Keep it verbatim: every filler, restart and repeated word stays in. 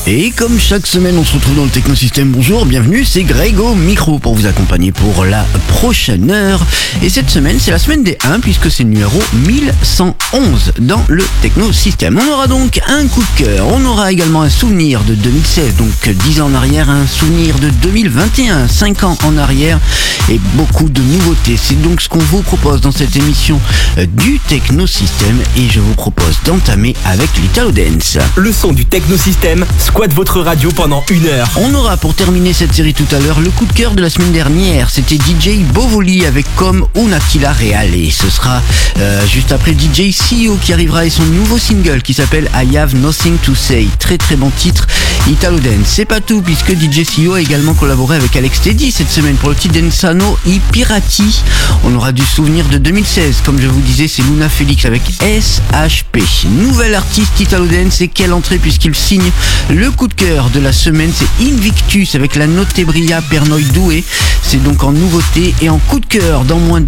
Et comme chaque semaine on se retrouve dans le Technosystème, bonjour, bienvenue, c'est Greg au micro pour vous accompagner pour la prochaine heure. Et cette semaine c'est la semaine des un puisque c'est le numéro mille cent onze dans le Technosystème. On aura donc un coup de cœur, on aura également un souvenir de deux mille seize, donc dix ans en arrière, un souvenir de deux mille vingt et un, cinq ans en arrière et beaucoup de nouveautés. C'est donc ce qu'on vous propose dans cette émission du Technosystème et je vous propose d'entamer avec l'Italo Dance. Le son du Technosystème squatte votre radio pendant une heure. On aura pour terminer cette série tout à l'heure le coup de cœur de la semaine dernière. C'était D J Bovoli avec Comme Una Killa Reale. Et ce sera euh, juste après D J C E O qui arrivera et son nouveau single qui s'appelle I Have Nothing to Say. Très très bon titre, Italo Dance. C'est pas tout puisque D J C E O a également collaboré avec Alex Teddy cette semaine pour le titre Densano I Pirati. On aura du souvenir de deux mille seize. Comme je vous disais, c'est Luna Felix avec S H P. Nouvel artiste Italo Dance et quelle entrée puisqu'il signe le coup de cœur de la semaine, c'est Invictus avec la Notebria Pernoi Doué. C'est donc en nouveauté et en coup de cœur dans moins de